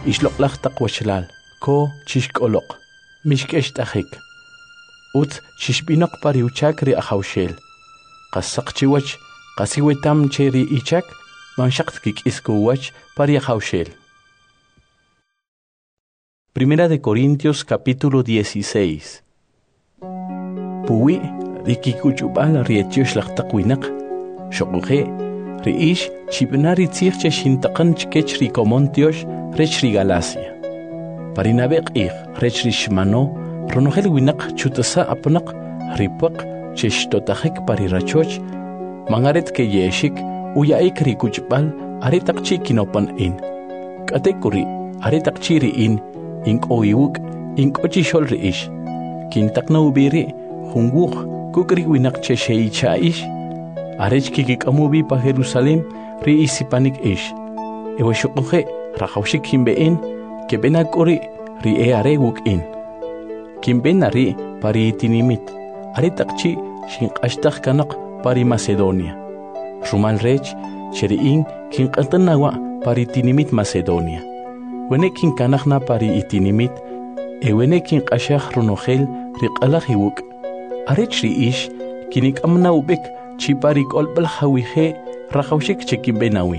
ixloqlaq taq wachlal, ko chixk'oloq, mixk'ex t'ajik. Ut chixb'inoq pari uchak ri ajawxel. Qasaq chiwach, qasiwetam che ri ichak, manxaq tkik'isku wach pari ajawxel. Primera de Corintios capítulo 16. Puwi rikikuchubal rietyosh laqtaq winaq, xoquje, riish chibnari tzirche shintaqan chkech rikomontiosh rech ri Galacia. Parinabeq rech rishmano, ronogel winaq chutasa apnaq, ripuaq cheshtotajek parirachoch, mangaret ke yeshik, uyaik rikuchbal, aretaq chikinopan in. Katekuri, aretaq chiri in oiwuk, ochishol riish. Kintakna ubiri, hunguk, kukri winak chesheicha ish. Arech kikikamubi pa Jerusalem, ri isipanik ish. Ewe shukuhe, rakawshik kimbein, kebenakuri, ri earewuk in. Kimbenari, pari itinimit. Aretakchi, shinkashtak kanak, pari Macedonia. Rumal rech, cheriin, kinkantanawa, pari itinimit Macedonia. Wenekin kanakna pari itinimit, wenekin qashaq runogel riq'alajiwuk. Arech riish, kinik amna ubek, chipari kolbal hawije, raqawshik chekimbenawi.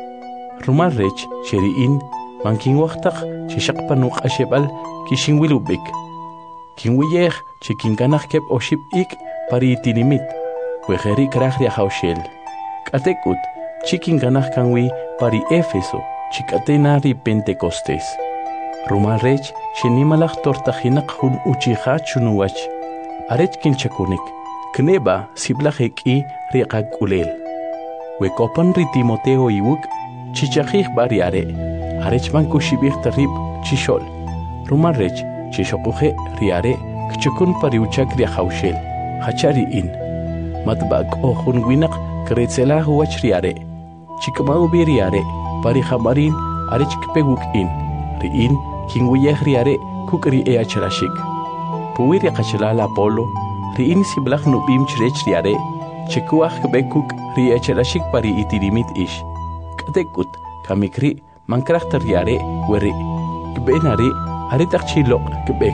Rumal rech, cheriin, mankin waqtaq, chishaqpanu qashebal, kishinwil ubek. Kinwiyej, chekinkanaj kep oship ik, pari itinimit, wejeri kraj riajawshel. Katekut, chikinkanaj kanwi pari Éfeso, chikatena ri Pentecostés. Rumal rech, shenimalaj tortajinak hun uchija chunuwach. Arech kinchakunik, kneba siblajek i riqakulel. Wekopan ri Timoteo iwuk, chichajij bariare. Arech man kushibij tarib chishol. Rumal rech, chishokuje riare, kchukun pariuchak riajawshel. Hachari in. Matbak o hun winak kretzelah wach riare. Chikmau biriare. Pari hamarin arech kpeguk in. Riin, kinwiyeh riare, kuk ri eachalashik. Puwiri qachalala Apolo, riin siblach nubim chrech riare, chekuach kbekuk ri eachalashik pari itirimit ish. Katekut, kamikri, mankrachta riare, weri. Kbenari, aretach chilok kbek.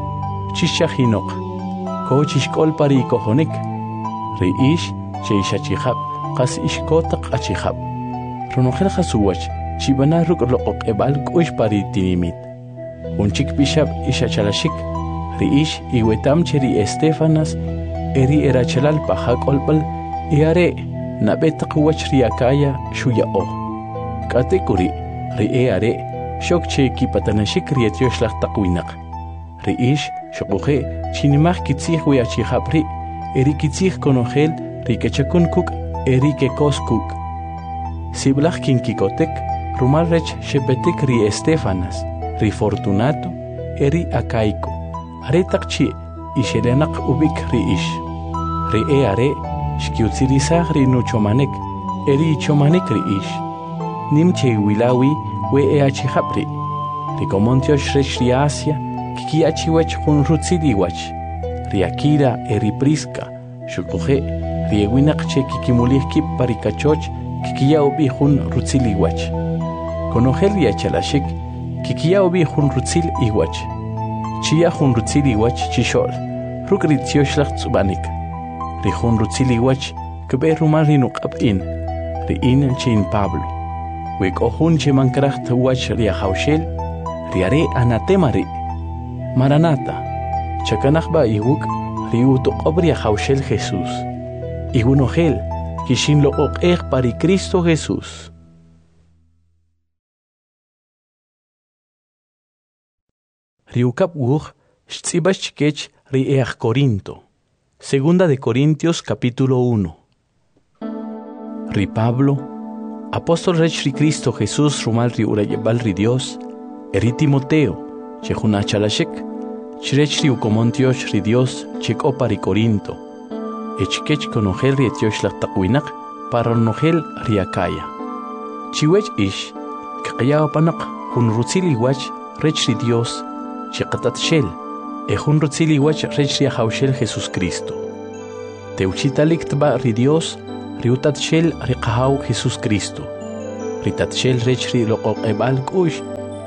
Chishahinok. Ko chishkol pari kohonik. Ri ish, cheishachihab, qas ishkotak achihab. Ronogel khasuwach, chibana ruk loqoq ebal kuish pari tinimit. Unchik bishab ishachalashik, riish iwetam cheri Estefanas, eri erachalal pahak olbal, iare, nabetaq wach riakaya shuya o. Katekuri, riare, shok che kipatanashik rietyosh taqwinak. Riish, shokuje, chinimach kitzih wiachihapri, eri kitzih konogel, rikechakun kuk, eri kekos kuk. Siblach kinkikotek, rumal rech shepetik ri Estefanas, ri Fortunato, eri Acaico. Aretakchi, ishelenak ubik ri ish. Ri eare, shkiutzirizah ri nuchomanek, eri ichomanek ri ish. Nimche wilawi, we eachihapri. Ri komontiosh rech ri Asia, kikiachiwach hun rutziliwach. Ri Akira eri Prisca, shukuje, ri ewinakche kikimulih kip parikachoch, kikia ubi hun rutzil iwach. Konogel yachalashik, kikia ubi hun rutzil iwach. Chia hun rutzil iwach chishol, ruk ritzioshlag tzubanik. Ri hun rutzil iwach, kbe rumal rinuqab in, ri in chin Pablo. Wek ohun chemankracht wach riajawshel, riare anatemari. Maranata, chakanachba iwuk, riutuqob riajawshel Jesús. Igunogel, kishin lo pari Cristo Jesús. Riukap wuj, shtzibach kech ri Corinto. Segunda de Corintios capítulo 1. Ri Pablo, apóstol rech ri Cristo Jesús rumal ri urayebal ri Dios, eri Timoteo, chejunachalashek, chrech ri ukomontiosh ri Dios, cheko pari Corinto. Echkech konogel rietyosh taqwinak, para nogel riakaya. Chiwech ish, kaqyao panak, hun rutzili wach, rech ri Dios, chiqatat shel, hun rutzili wach rech riajawshel Jesus Cristo. Teuchitalik tba ri Dios, riutat shel riqahaw Jesus Cristo. Ritat shel rech ri loqoq ebal kush,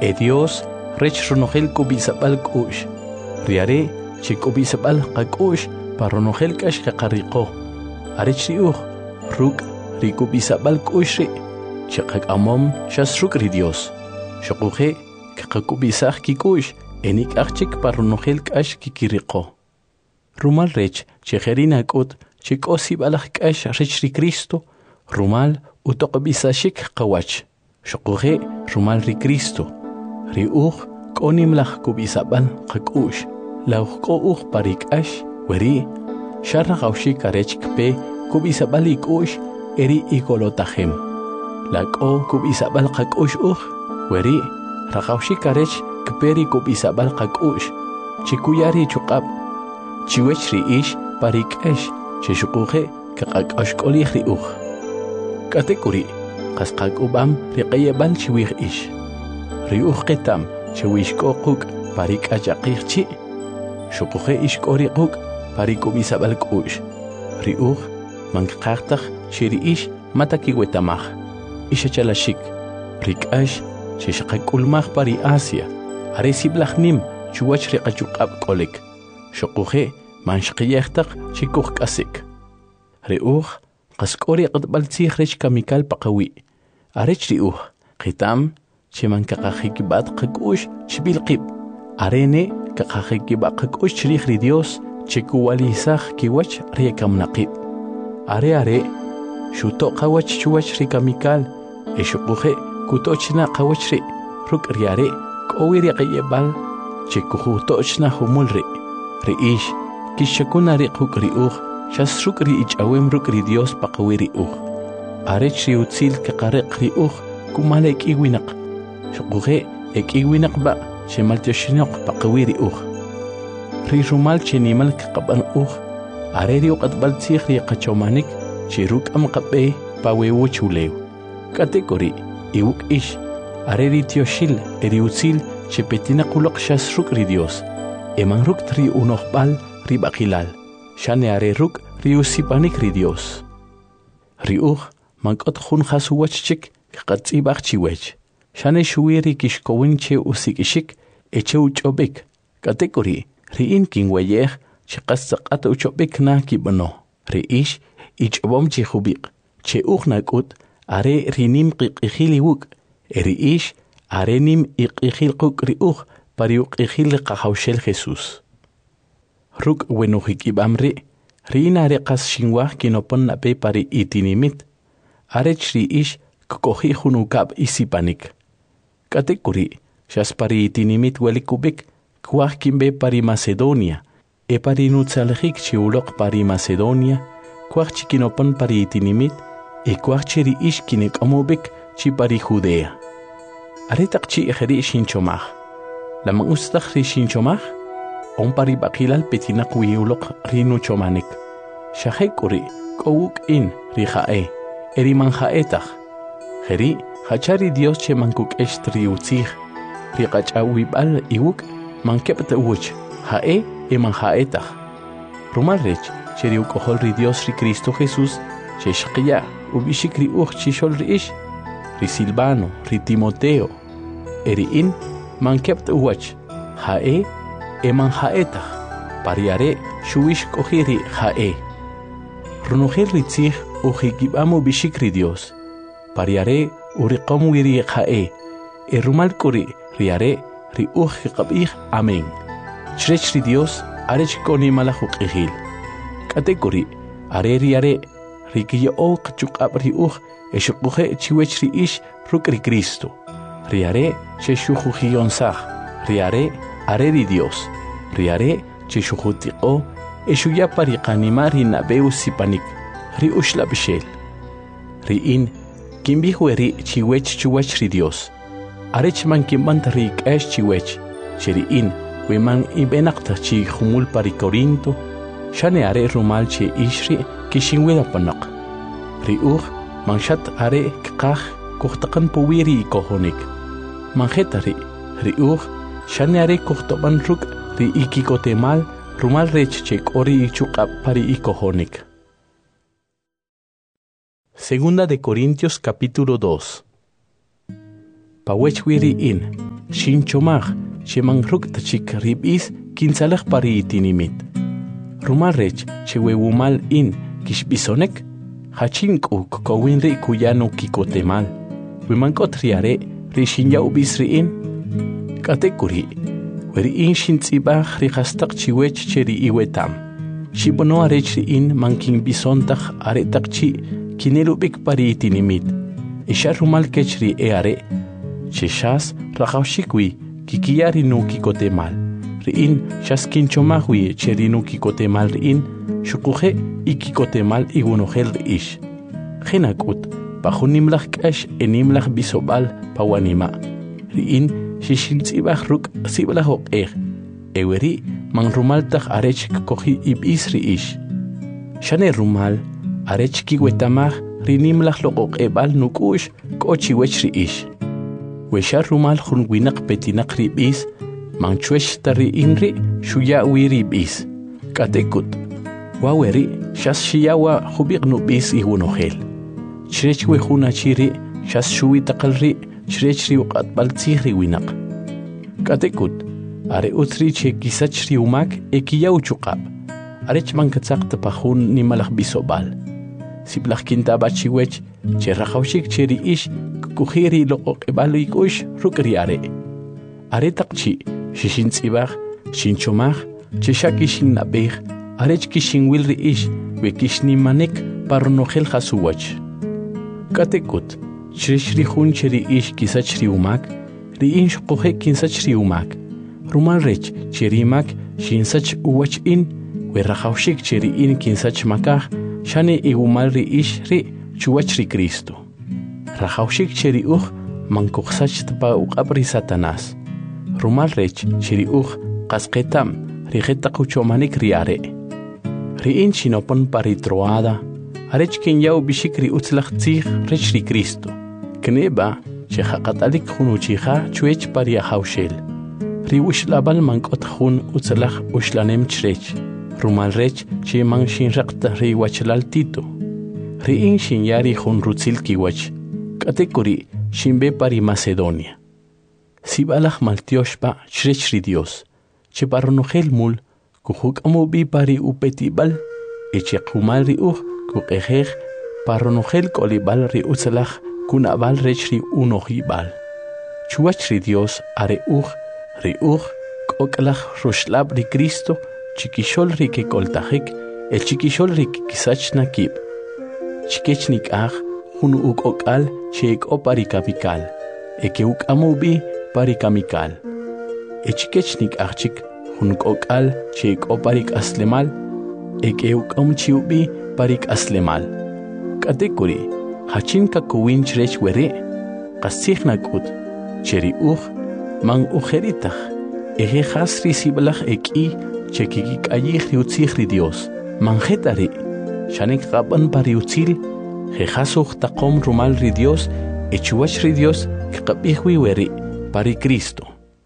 Dios rech ronogel kubisabal kush. Riare che kubisabal kakush paronogel kash kakariqo. Arech riuj ruk rikubisabal kush ri. Chekak amom shas ruk ri Dios. Shokuje kakubisaj kikush enik achik paronogel kash kikiriqo. Rumal rech chejerina kut chikosi balaj kash rech ri Cristo. Rumal utoqbisashik qawach. Shokuje rumal ri Cristo. Riuj konim laj kubisabal qakush. Lauj kouj parikash weri sharra gaushi karech kpe kubisabal ikush eri ikolotajem. La ko kubisabal qakush uj weri ragaushi karech kperi kubisabal qakush. Chikuyari chuqab chiwech riish parikash cheshukuje kaqakash kolih riuj. Katekuri qasqak ubam riqayebal chiwij ish. Riuj qitam chiwish kokuk parikachaqij chi. Shukuje ishkori quk parikubisabal kush. Riuj mankaqtaq chiriish matakiwetamaj. Ishachalashik rikash chishaqakulmaj pari Asia. Aresiblajnim chuwach riqachuqab kolik. Shukuje manshqiyaqtaq chikuj kasik. Riuj qaskori qatbal tzij rech kamikal paqawi. Arech riuj qitam chimankaqajikibat qakush chbilqib. Arene kaqajikibat qakush chrij ri Dios chikuwalisaj kiwach riekamnaqib. Are shuto qawach chuwach ri kamikal eshukuje kutochna qawach ri ruk riare kowiri qayebal chikujutochna humul ri. Riish kishakuna ri quk riuj shas ruk ri ichawem ruk ri Dios paqawi riuj. Arech ri utzil kaqariq riuj kumale ikiwinaq. Shukuje ikiwinaq ba shemaltioshinoq paqawi riuj. Ri rumal chenimal kaqaban uj. Are ri uqatbal tzij ri qachomanik chiruk amqabe pawewu chulew. Katekori iwuk ish. Are ri tioshil eri utzil chepetina qulaq shas ruk ri Dios. Eman ruk tri unoqbal ri baqilal. Shane are ruk ri usipanik ri Dios. Riuj mankot jun jasuwach chik qatzibaq chiwech. Shane shuwiri kishkowin che usikishik eche uchobik. Katekori riin kinweyej chiqasaqat uchobik na kibano. Riish ichobom chihubik. Che ugnakut are rinim qiqijil iwuk. Riish are nim iqijil quk riuj pariuq ijil qahawshel Jesús. Ruk wenujik ibamri riin are qas shinwaj kinopon nape pari itinimit. Arech riish kkoji junukab isipanik. Katekuri shas pari itinimit welikubik kwaj kimbe pari Macedonia. E pari nutzaljik chiulok pari Macedonia. Kwaj chikinopon pari itinimit. E kwaj chiri ish kinek amobik chi pari Judea. Aretak chi ejeri shinchomaj. Lamang ustak ri shinchomaj. On pari bakilal petinak wiulok rinu chomanik. Shahekuri kowuk in ri jae. Eri manjaetach. Jeri hachari Dios che mankuk estri utzij. Ri qachawibal iwuk mankepta uch. Jae e manjaetach. Rumalrech cheri ukohol ri Dios ri Cristo Jesús. Che shqiya ubishik ri uch chishol ri ish. Ri Silvano, ri Timoteo. Eri in mankepta uch. Jae e manjaetach. Pariare shuish kohiri jae. Runujel ri tzij ujikibamo bishik ri Dios. Pariare uriqom wiri jae. E rumal kuri riare ri ujikabij amén. Chrech ri Dios arech koni malajuk ijil. Katekuri are riare rikiyo qchukab ri uj eshukuje chiwech ri ish ruk ri Cristo. Riare cheshujujionsaj. Riare are ri Dios. Riare cheshujutiqo eshuya pariqanimar hinabeu sipanik. Ri ushla bishel. Riin kimbihueri chiwech chuwech ri Dios. Arech man kimbant ri kash chiwech. Chiriin weman ibenaqta chi humul pari Corinto. Shane are rumal che ishri kishinwela panak. Ri uj manshat are kqaj kuhtaqan puwiri kohonik. Manjetari ri uj shane are kuhtoban ruk ri ikikotemal rumal rech che kori ichuqab pari ikohonik. Segunda de Corintios capítulo 2. Pawechwiri in. shinchomaj shemangruk tachik ribis kinsalaj pari itinimit. Rumal rech chewewumal in kishbisonek hachinku kowinri kuyano kikotemal. Wimankot riare rishinya ubis riin. Katekuri weri in shintzibaj rihastak chiwech cheri iwetam. Shibono arech riin mankin bisontaj aretakchi kinelubik pari itinimit. Isha rumal kechri eare cheshas rajawshikwi kikiyari no kikotemal. Riin shaskinchomajwi cheri no kikotemal riin shukuje ikikotemal igunohel riish. Genakut pajunimlaj kash enimlaj bisobal pawanima. Riin shishintzibaj ruk siblaj oqej. Eweri man rumaltaj arech koji ibis riish. Shane rumal arech kiwetamaj rinimlaj loqoqebal nukush kochiwech riish. Wesha rumal junwinak petinak ribis manchwesh tari inri shuya wiribis. Katekut waweri shas shiyawa hubiq nubis iwunohel. Chrech wehuna chiri shas shuwi taqalri chrech riuqat baltzihri winak. Katekut are utri che kisach riumak ekiyaw chuqab. Arech mankatzaq tapahun nimalaj bisobal. Siblaj kinta bachiwech che rajawshik cheri ish kukujiri loqoqebal ikush rukriare. Are taqchi shishintzibaj shinchomaj cheshakishin nabej arech kishinwil riish wekishnimanek parnohel hasuwach. Katekut chrech rihun cheri ish kisach riumak riin shqoje kinsach riumak. Rumal rech cherimak shinsach uwach in werajawshik cheri in kinsach makaj shane igumal riish ri chuwach ri Cristo. Rajawshik cheri mankuqsach tpa uqabri Satanás. Rumal rech cheri qasqetam rijeta quchomanik riare. Riin shinopon paritroada arech kinyaw bishikri utzlaj tzij rech ri Cristo. Kneba chejaqatalik junuchija chuech pariajawshel. Riwish labal mankot jun utzlaj ushlanem chrech. Rumal rech che man shinraqta riwachlal tito. Riin shinyari jun rutzil kiwach. Katekuri shimbe pari Macedonia. Sibalaj maltioshpa chrech ri Dios. Che parnojel mul kujuk amobi pari upetibal. Eche kumal ri kukejej parnojel kolibal ri utzlaj kunabal rech ri unojibal. Chuach ri Dios are ri koklaj rushlab ri Cristo chikishol ri ke koltajik el chikishol ri kisach nakib. Chikech nikaj jun ukokal chek o parikamikal. Eke uk amobi parikamikal. Echikech nikajchik jun kokal chek o parik aslemal. Eke uk chiubi parik aslemal. Katekuri hachin kakuwin chrech were qasij nakut cheri man ujeritaj. Eje hasri siblaj eki chekikik ayij riutzij ri Dios. Manjetari shanek qaban pariutzil jejasuj taqom rumal ri Dios echuwach ri Dios kqabijwi weri pari Cristo.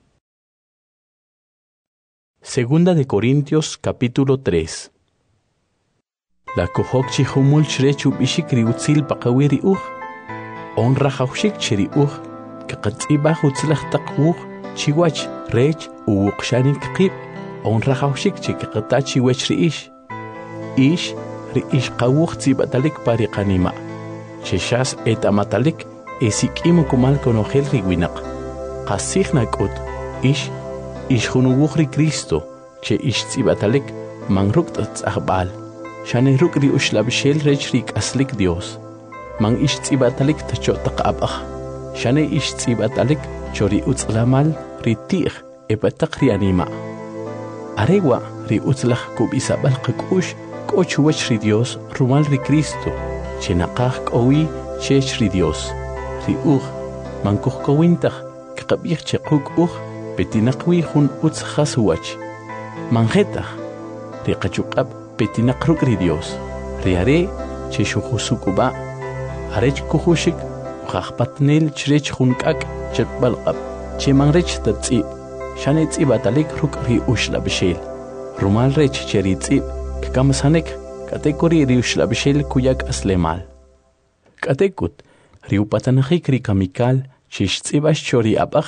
Segunda de Corintios capítulo 3. La kohok chihumul chrechu bishik riutzil paqawiri honra jawshik cheri kaqatzibaj utzlaj taqwuj chiwach rech uwuqshanik qib honra jawshik chikaqata chiwech riish. Ish riish qawuj tzibatalik pariqanima. Cheshas etamatalik esik'imu kumal konojel riwinaq. Qasij nak'ut ish junuwuj ri Cristo che ish tzibatalik man ruk' tz'ajb'al. Shane ruk' ri uxlab'xel rech ri k'aslik Dios. Man ish tzibatalik tacho' taq'ab'aj. Shane ish tzibatalik cho ri utz'lamal ri ti'j epataq ri anima. Arewa ri utzlaj kub'isab'al qak'ux k'o chuwach ri Dios rumal ri Cristo che naqaj k'owi chech ri Dios. Ri man kujkowintaj kqab'ij che quk petinaqwi jun utz jasuwach. Manjetaj ri qachuq'ab' petinaq ruk' ri Dios. Ri are che xujusuk'ub'a arech kujuxik uqajpatnel chrech jun k'ak' cheb'alq'ab' che man rech tatz'ib' shane tz'ibatalik ruk' ri uxlab'xel. Rumal rech che ri tz'ib' kkamsanek katekuri ri uxlab'xel kuyak aslemal. Katekut ri upatanajik ri kamikal che xtz'ib'ax cho ri ab'aj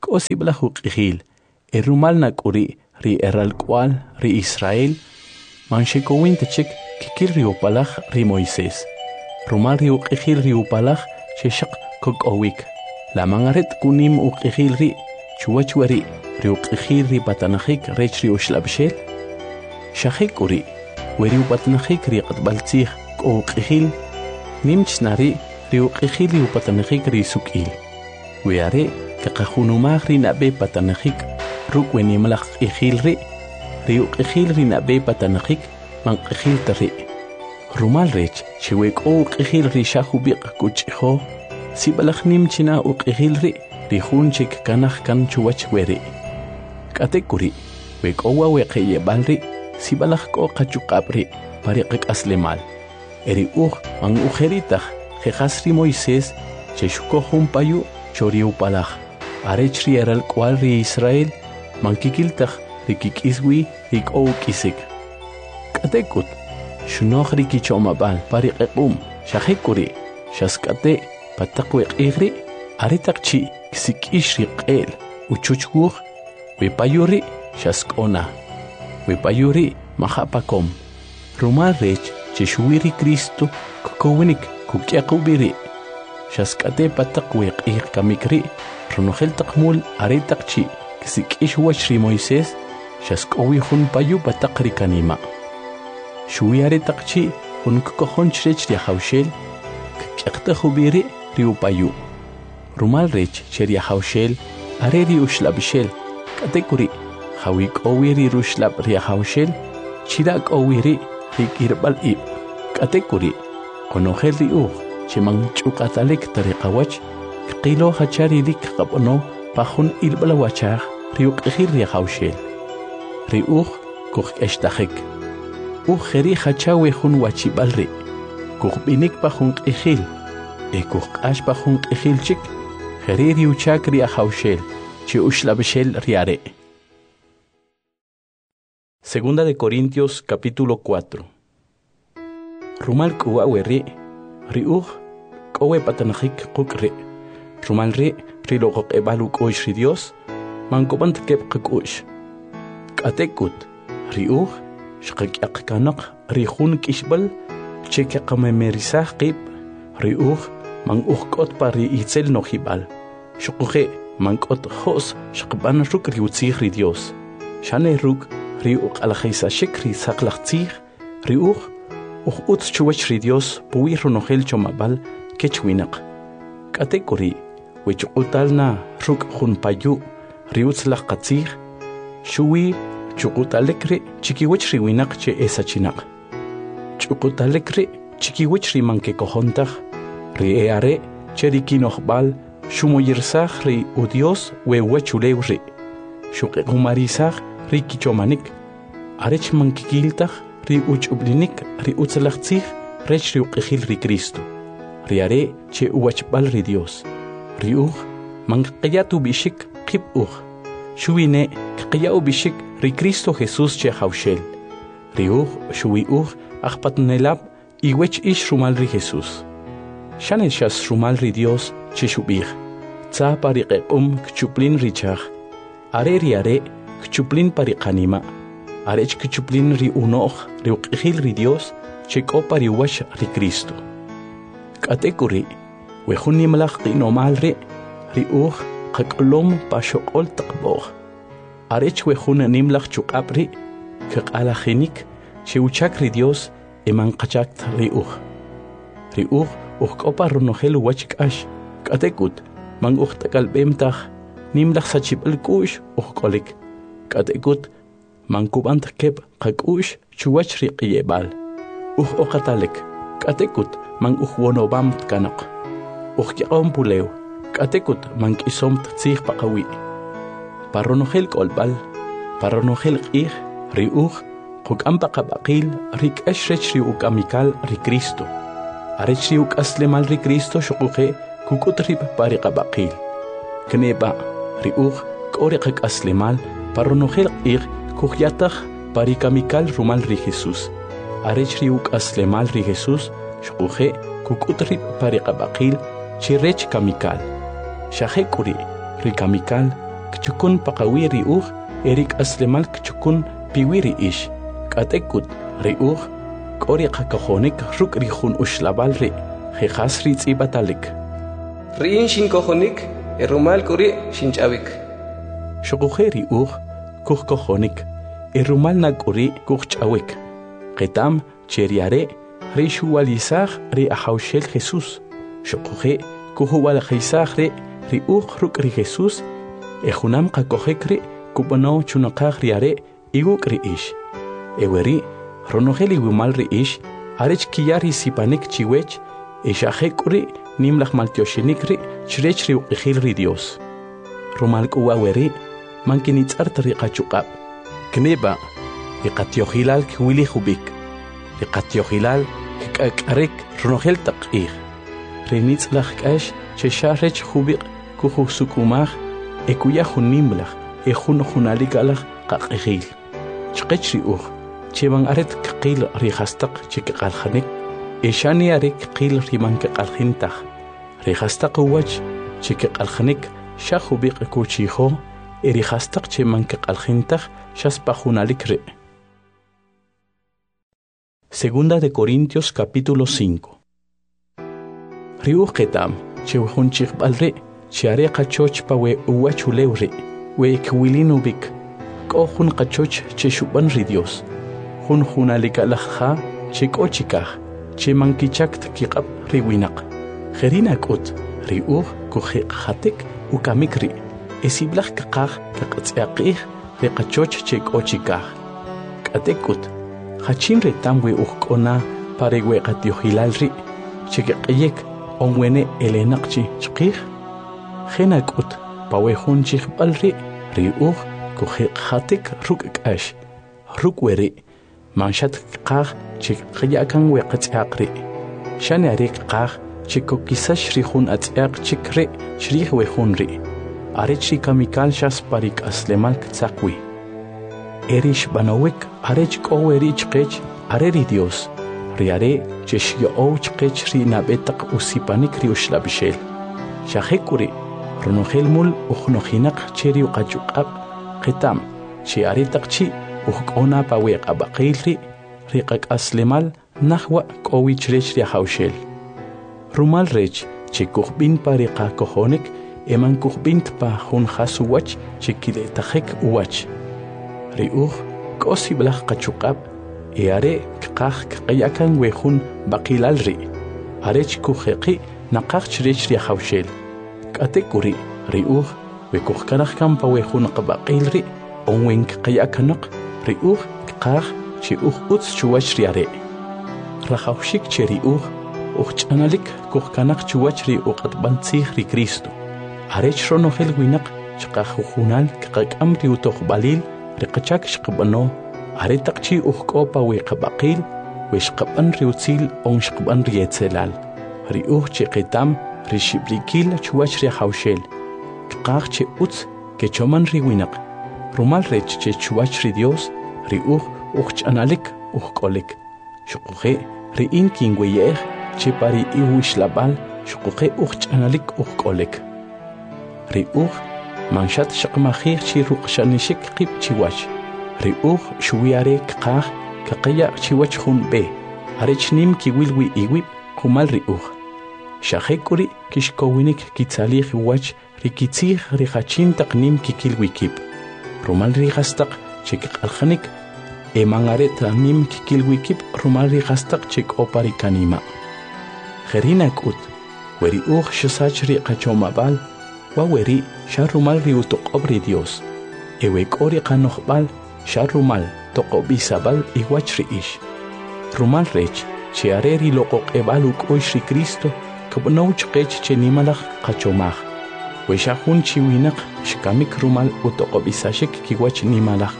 k'osibla huq'ijil, rumal nak'uri ri eralk'wal ri Israel, manxekowin techik kikil ri upalaj ri Moisés. Rumal ri uq'ijil ri upalaj chexaq kok'owik. La mangaret kunim uq'ijil ri chuwach wari ri uq'ijil ri patanajik rech ri uxlabxel. Xajik uri, weri upatanajik ri qatbaltzij k'uq'ijil, nimch nari ri uq'ijil ri upatanajik ri suk'il. Weare kaqajunumaj ri nab'e patanajik ruk' wenimlaj q'ijil ri uq'ijil ri nab'e patanajik manq'ijil ta ri. Rumal rech chewe k'o uq'ijil ri xajubiq kuch'ijo, sib'alaj nimchina uq'ijil ri jun chik kanaj kan chuwach weri. K'atek uri, we k'o waweqe yeb'al ri sib'alaj k'o qachuq'ab' ri pari qak'aslemal. Eri uj man ujeritaj jejas ri Moisés che xukoj jun payu chori upalaj. Arech ri eralk'wal ri Israel man kikiltaj ri kik'iswi ri k'o uk'isik. K'atekut, xunoj ri kich'omab'al pari q'eq'um, xajik uri, xask'ate pataq weq'ij ri, aretaq chi kisik'ix ri q'el uchuch wuj, we payu ri xask'ona. We payu ri majapakom. Rumal rech che xuwi ri Cristo kukowinik kuk'yaq'ubi ri. Xask'ate pataq weq'ij kamik ri, runojel taq mul aretaq chi kisik'ix wach ri Moisés, xask'owi jun payu pataq ri kanima. Xuwi aretaq chi jun kukojonch rech ri ajawxel, kuk'yaqtaj ubi ri upayu. Rumal rech che ri ajawxel are ri uxlabxel, k'atek uri, jawi k'owi ri ruxlab' ri ajawxel, chira k'owi ri kirb'al ib'. K'atek uri, konojel ri uj che man ch'uq'atalik ta ri qawach, kqilo hachari ri kqab'ono pa jun ilb'al wachaj ri uq'ijil ri ajawxel. Ri uj kujk'extajik. Uj jeri hachawe jun wachib'al ri, kujb'inik pa jun q'ijil, kujq'ax pa jun q'ijil chik, jeri ri uchak ri ajawxel, che uxlabxel ri are. Segunda de Corintios capítulo 4. Rumal k'uwawe ri uj k'owe patanajik quk' ri. Rumal ri loqoq'eb'al uk'u'x ri Dios, mankob'ant keb' qak'u'x. K'atekut, ri uj xqak'yaq kanaq ri jun k'ixb'al che kaqamemerisaj qib', ri uj man uj k'ot pa ri itzel nojib'al. Xuquje man k'ot jo's xaqb'an ruk' ri utzij ri Dios. Xane ruk' ri uq'alajaysaxik ri saqlaj tzij, ri uj utz chuwach ri Dios puwi runojel chomab'al kech winaq. K'atek uri, we chuq'utal na ruk' jun payu ri utzlaj qatzij, xuwi chuq'utalik ri chikiwach ri winaq che esachinaq. Chuq'utalik ri chikiwach ri man kekojontaj, ri are che ri kinojb'al xumoyirsaj ri u Dios we wachulew ri. Xuq'iqumarisaj ri kichomanik, arech man kikiltaj ri uch'ublinik ri utzlaj tzij rech ri uq'ijil ri Cristo. Ri are che uwachb'al ri Dios. Ri uj man q'iyat ub'ixik qib' uj, xuwine q'iyat ub'ixik ri Cristo Jesús che jawxel. Ri uj xuwi uj ajpatnelab iwech ix rumal ri Jesús. Xane xas rumal ri Dios che xub'ij, tza pa ri q'eq'um kchuplin ri chaj, are ri are kchuplin pa ri qanima, arech kchuplin ri uno'j ri uq'ijil ri Dios che k'o pa ri wach ri Cristo. K'atek uri, we jun nimlaj q'inomal ri uj qak'olom pa xoq'ol taq b'o'j. Arech we jun nimlaj chuq'ab' ri kaq'alajinik che uchak ri Dios man qachakt ri uj. Ri uj k'o pa runojel wach k'ax, k'atekut man uj t'akalb'em taj nimlaj sachib'al k'u'x uj k'olik. K'atekut man kub'ant keb' qak'u'x chuwach ri q'iyeb'al. Uj oqatalik, k'atekut man uj wonobamt kanaq. Uj yaq'om pulew, k'atekut man k'isomt tzij paqawi'. Pa runojel k'olb'al, pa runojel q'ij, ri uj quk'am paqab'aqil ri k'ax rech ri uk'amikal ri Cristo. Arech ri uk'aslemal ri Cristo xuquje kuk'ut rib' pa ri qab'aqil. Kneba' ri uj k'o ri qak'aslemal pa runojel q'ij kujyataj pa ri kamikal rumal ri Jesús. Arech ri uk'aslemal ri Jesús xuquje kuk'ut rib' pa ri qab'aqil chi rech kamikal. Xajek uri ri kamikal kchukun paqawi riuj erik aslemal kchukun piwi riish katekut riuj kori qakajonik ruk rijun ushlabal ri jejas ri tsibatalik Rin shin kojonik erumal kuri shinchawik Shukuje riuj kuj kojonik erumal nakuri kuj chawik Qetam cheriare ri shuwalizaj ri ahawshel Jesús Shukuje kuhuwal jisaj ri uj ruk ri Jesús ejunam qakojek ri kubano chunaqaj riare iguk ri ish eweri ronojeli wimal ri ish arech kiyari sipanik chiwech eshajek ri nimlaj maltioshinik ri chrech ri uqijil ri Dios rumal kuwaweri mankinitzart ri qachuqab kneba iqatiojilal kwili jubik iqatiojilal k'ak'arek ronojel taq'ij rinitzlaj k'ax chesharech jubik kujusukumaj ekuya junimlaj ejunalikalaj qaq'ijil chqech ri uj cheban aret qil ri jastaq chikqaljanik eshani arek qil ri manqaljintaj ri jastaq wach chikqaljanik shajubik kuchijo eri jastaq cheman qaljintaj shaspa junalik ri Segunda de Corintios capítulo 5 Riuj Qetam chewjun chiqbalri chiare qachoch pa we uwachulewri we kwilinu-bik k'ojun qachoch cheshuban ri Dios jun junalikalajja chek'ochikaj chemankichakt kiqab ri winaq jerina k'ut riuj kujiqjatik ukamik ri esiblaj kaqaj kaqatz'aqij ri qachoch chek'ochikaj k'atek'ut Hachin retam we ujk'ona pare we qatiojilal ri chikeq'yek onwene elenaqchi chqij jena k'ut pawe jun chijb'al ri riuj kujiqjatik ruk' k'ax ruk' weri manshat qaj chikqyakan we qatz'aq ri xani arek qaj chikokisax ri jun atz'aq chik ri chrij we jun ri arech ri kamikal xas parik aslemal ktzaqwi Erish banowek arech k'oweri chqech areri Dios riare cheshyo'ow chqech ri nabetaq usipanik ri ushlabishel shajekuri ronojel mul ujnojinaq cheri uqachuqab qetam chi aritaq chi ujk'ona pawe q'abaqil ri qak'aslemal najwa k'owi chrech ri hawshel rumal rech chi kujb'in pa ri qakojonik eman kujb'int pa jun jasuwach chi kiletajek uwach riuj k'osiblaj qachuqab are kqaj kqayakan we jun baqilal ri arech kujeqi naqaj chrech ri hawshel k'atekuri riuj we kujkaraj kan pa we jun qabaqil ri onwen kqayakanaq riuj kqaj chi uj utz chuwach ri are rajawshik che riuj ujch'analik kujkanaq chuwach ri uqatb'antzij ri Cristo arech ronojel winaq chqaj ujunal kqak'am ri utojb'alil Riqachak shqabano aretaq chi ujk'opa we qabaqil we shqaban ri utzil on shqaban ri etzelal ri uj chi qetam ri shiblikil chuwach ri hawshel kqaj chi utz ke choman ri winaq rumal rech che chuwach ri Dios ri uj ujch'analik ujk'olik shuquje ri inkin weyej chi pari iwishlabal shuquje ujch'analik ujk'olik ri uj manshat shaqmajij chi ruqshanishik qib chiwach riuj shuwiare kqaj kaqaya chiwach jun be arech nim kiwilwi iwib kumal riuj shajekuri kishkowinik kitzalij wach rikitzij rijachin taqnim kikilwi kib rumal rijastaq chikqaljanik emangaret nim kikilwi kib rumal rijastaq chik'opari kanima jerina k'ut weriuj shasach ri qachomabal waweri sharumal ri utoqob ri Dios ewe k'ori qanojb'al sharumal toqob'isabal iwach ri ish rumal rech che are ri loqoq'eb'al uk'oyx ri Cristo kab'now chqech che nimalaj qachomaj we xajun chi winaq xkamik rumal utoqob'isashik kiwach nimalaj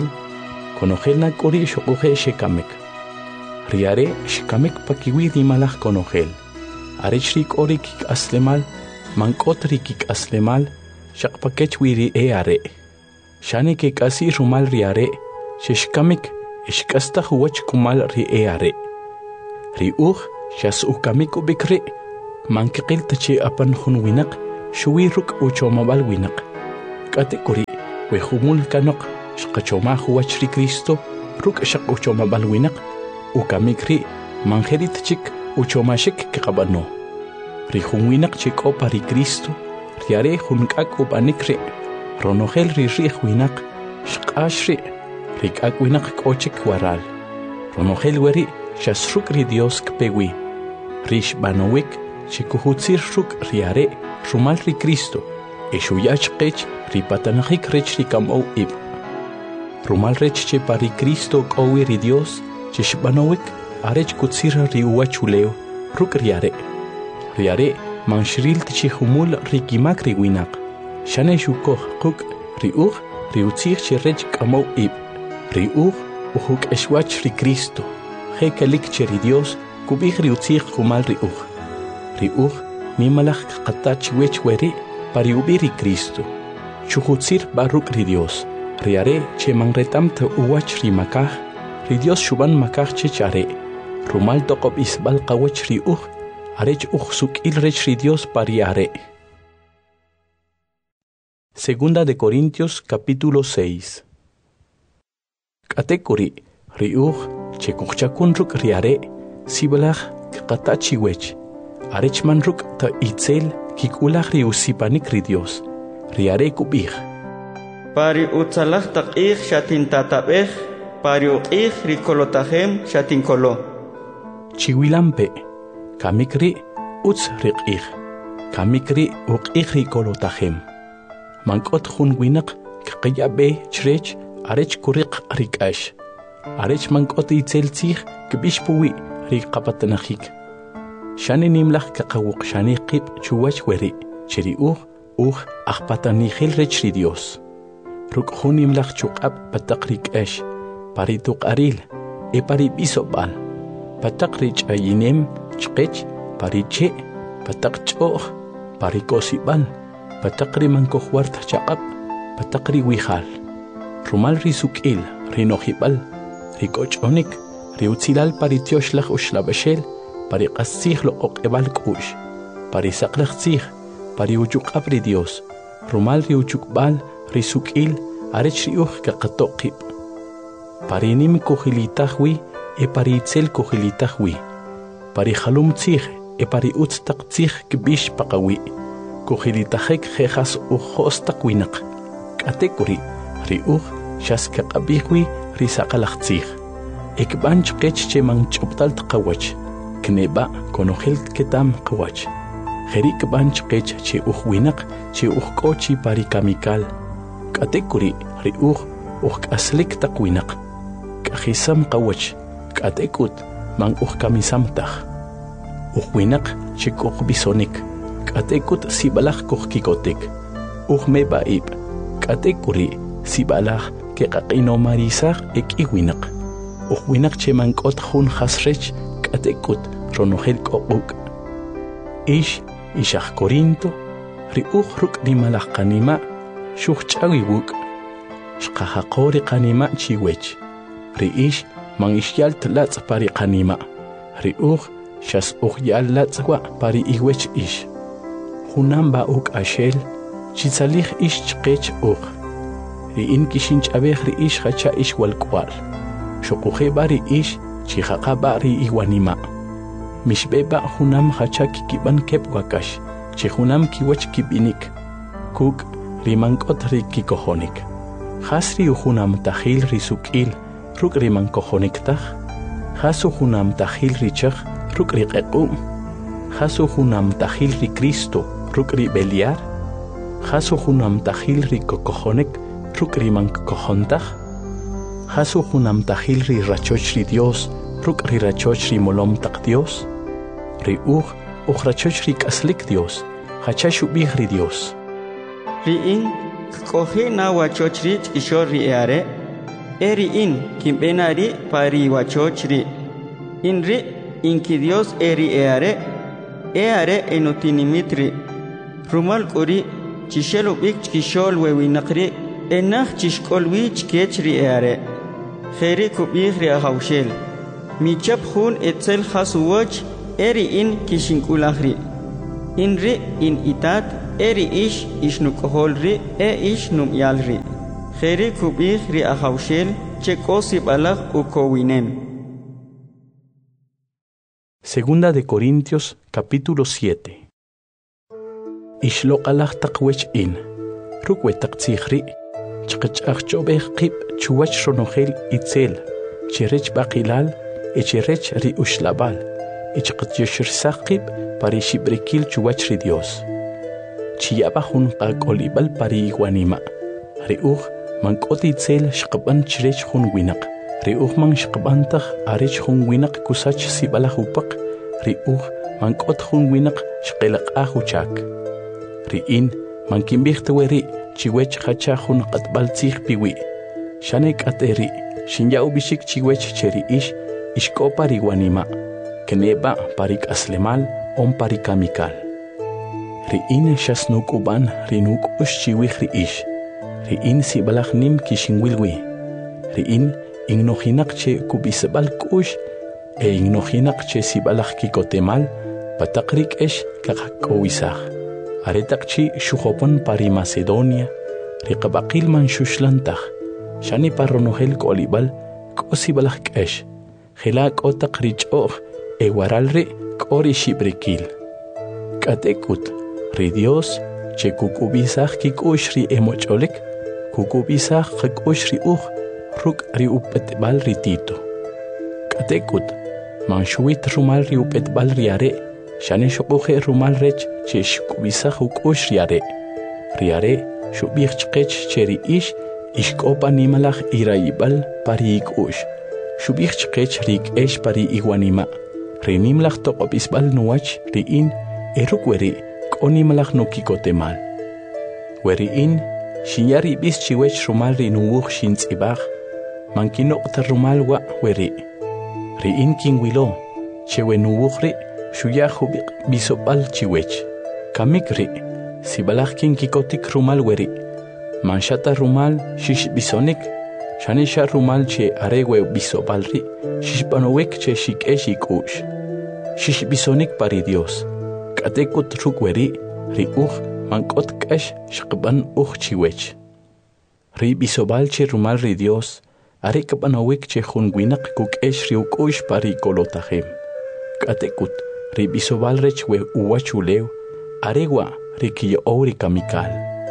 konojel na k'ori xoquje xekamik ri are xkamik pakiwi nimalaj konojel arech ri k'ori kik'aslemal mank'ot ri kik'aslemal xaqpakech wiri are xani kek'asi rumal ri are xexkamik exk'astaj wach kumal ri are ri uj xas'ukamik ubik ri mankiqil tachi apan jun winaq xuwi ruk' uchomabal winaq Katekuri wehumul kanok shqachoma huachri Cristo ruk shaq uchoma balwinak ukamikri manjerit chik uchomashik kaqabano rihunwinak chik opari Cristo riare hunkak upanikri ronogel rihwinak shqashri rikakwinak kochik waral ronogel weri shasruk ri Dios kpewi rish banowik chikuhutsir ruk riare rumal ri Cristo Eshuyach qech ripatanajik rech rikamo ib. Rumal rech che pari Cristo kowi ri Dios che shbanowik arech kutsira riuachuleo ruk riare. Riare manshril tchi humul rikimak riwinak. Shane shukoh kuk riuch riutzich che rech kamo ib. Riuch uhuk eshwach ri Cristo. Hekalik che ri Dios kubich riutzich humal riuch. Riuch mimalach qatach wech weri Pari ubiri Cristo, chuhutzir baruk ri Dios, riare che manretam te uwach ri makaj, ri Dios shuban makaj che chare, rumal tokob isbal qawach ri arech suk il rech ri Dios pari are. Segunda de Corintios capítulo 6. Katekuri, ri che kuchakun riare, sibalach katachi wech, arech manruk ta itzel, Kikulach riusipanik ri Dios, riare kubich. Pari utzalach taqich shatin tatabech, pari uqich rikolotahem shatin kolo. Chiwilampe, kamikri utz riqich, kamikri uqich rikolotahem. Mankot hunwinak kqiyabe chrech arech kuriq rikash. Arech mankot itzeltzich kbishpuwi rikapatanachik. Shani nimlach kakawuk shani qib chuwach weri, cheri achpatanihil rech ri Dios. Ruk hunimlach chukab patakrik esh, parituk aril, pari bisobal. Patakrich ayinem, chkech, pariche, patak choh, parikosibal, patakri mankohwart chakab, patakri wihal. Rumal risukil, rinohibal, rikochonik, riutzilal paritioslach ushlabashel, Pari qasih lo oqebal kush, pari saqlaqsih, pari uchukab ri Dios, rumal ri uchukbal, ri sukil, arech riuch kaqatoqib. Pari nim kuhilitahwi, pari itzel kuhilitahwi. Pari halumtzih, pari utztaqtzih kbish paqawi. Kuhilitahek jejas ujos taqwinak. Katekuri, riuch shas kaqabihwi, ri saqalaqtzih. Ekbanch qech che manchoptal taqawach. Kneba konogel ketam qawach. Jerik banch qech che uhwinak che uhkochi pari kamikal. Katekuri ri aslik taqwinak. Kahisam qawach. Katekut man kamisamtah. Uhwinak che bisonik. Katekut sibalach kikotek. Meba ib. Katekuri sibalach ke qaqino marisach iwinak. Uhwinak che mankot hun hasrech Katekut ronogel kokuk. Ishach Corinto, riuchruk di malach kanima, shuchawibuk. Shkahakori kanima chiwech. Riish mangishyal tlats pari kanima. Riuch shas uhyal latswa pari iwech ish. Hunamba uk ashel, chitzalich ish chkech uk. Riin kishinch abech riish hacha ish walkwal. Shokuhe bari ish. Chihaqaba ri iwanima. Mishbeba hunam hachaki kiban kep wakash. Chihunam kiwach kibinik. Kuk rimankot ri kikohonik. Hasri uhunam tahil ri sukil. Ruk rimankohonik tah. Hasu hunam tahil ri chach. Ruk ri qequm. Hasu hunam tahil ri Cristo. Ruk ri beliar. Hasu hunam tahil ri kokohonik. Ruk rimankohontah. Hasu hunam tahil ri rachoch ri Dios, ruk ri rachoch ri molom tak Dios. Ri rachoch ri kaslik Dios, hachashu bih ri Dios. Ri in kohe na wachoch ri ishor ri eare, ri in kimbena ri pari wachoch ri. In ri in ki Dios ri eare enotinimit ri. Rumal kuri chishelo bik chishol wewinakri, enach chishkolwi chkech ri eare. Kheri kubih ri ahawshel. Michap hun etzel khasuwach eri in kishinkulahri. In ri in itat eri ish nukohol ri ish numyal ri. Kheri kubih ri ahawshel che kosib alach ukowinem. Segunda de Corintios, capítulo 7. Ishlok alach takwech in. Rukwetak tzihri. Chkachach chobeh qib chuwach ronogel itzel. Cherech bakilal. Echerech ri ushlabal. Ichqatyoshir saqib parishibrekil chuwach ri Dios. Chiyabahun qakolibal pari iguanima. Riuch mankot itzel shqaban cherech hun winak. Riuch man shqabantach arech hun winak kusach sibalach upak. Riuch mankot hun winak shqelaq ahuchak. Riin mankimbihtawi chiwech hachahun qatbal tzih piwi. Shanek ateri shinyau bishik chiwech cheri ishko pariguanima. Keneba parik aslemal on parikamikal. Riin shasnuk uban rinuk ushchiwih riish. Riin sibalach nim kishinwilwi. Riin ignohinak che kubisabal kush ignohinak che sibalach kikotemal patakrik kakakowisach. Aretakchi shuhopon pari Macedonia, riqabaqil man shushlantach, shani parronohel kolibal, kosibalach kesh, hilak otak richoch, ewaralri kori shibrekil. Katekut, ri Dios, che kukubisach kikush ri emocholek, kukubisach kikush ri ruk ri upetbal ri tito. Katekut, man shuit rumal ri upetbal riare, shane shokohe rumal rech che shkubisach ukush riare shubich chkech cheri ishkopa nimalach iraibal pari ikush shubich chkech rik pari iguanima rinimlach tokobisbal nuach riin erukweri konimalach nokikotemal weriin shinyari bis chiwech rumal rinuuch shintzibach mankinok rumal wa weri riin kinwilo chewenuuchri Shuyahubik bisopal chiwech. Kamikri, sibalach kin kikotik rumal weri. Manshata rumal shish bisonik. Shanisha rumal che arewe bisopalri. Shish panowek che shikesh ikush. Shish bisonik pari Dios. Katekut rukweri, ri mankot kesh shqban chiwech. Ri bisopal che rumal ri Dios. Are kapanowek che hunwinak kukesh ri ukush pari kolotahem. Katekut. Ribisobal rechwe uwachuleu, aregua rikiyo ori kamikal.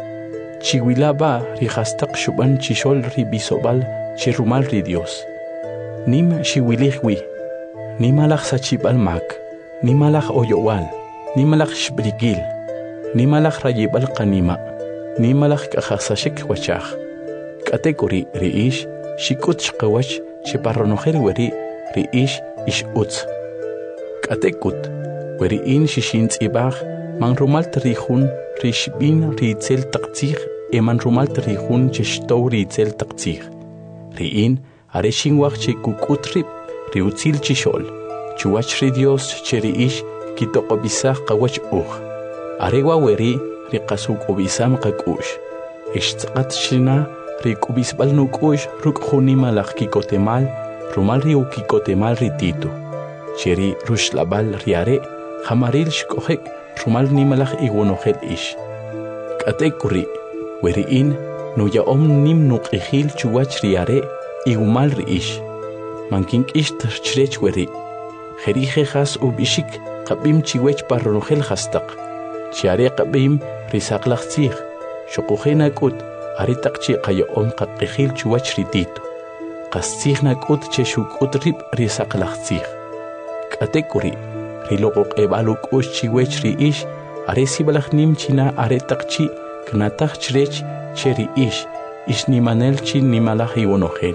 Chihuilaba rihastak shuban chishol ribisobal chirumal ri Dios. Nim shiwilihwi, nimalach sachibal mak, nimalach oyowal, nimalach shbrigil, nimalach rayibal kanima, nimalach kahasashik wachach. Kategori riish, shikut shkawach, chiparronoher weri, riish ish utz. Katekut, weriin shishintz ibach, man rumal trihun, rishbin ritzel taktzich, man rumal trihun cheshtow ritzel taktzich. Riin, areshingwach che kukutrip, riutzil chishol, chuach ri Dios cheriish, kitokobisach kawach Arewa weri, rikasuk obisam kakush. Ishtzat shina, rikubisbal nukush, rukhunimalach kikotemal, rumal riukikotemal rititu. Cheri rushlabal riare, hamaril shkohek, rumal nimalach iguanohel ish. Katekuri, weriin, nuya nim nuk ihil chuach riare, igumal riish. Mankink ish trech weri. Jerije has ubishik, kabim chiwech parronohel hastak. Chiare kabim risaklach tzich. Shokuhena kut, aritakchi kayo kakihil chuach ritito. Kastzich nakut che shukut rip risaklach tzich. Katekuri, rilokok ebaluk chiwech riish, aresibalach nim china aretakchi, knatach chrech cheri ish nimanel chin nimalach ionohel.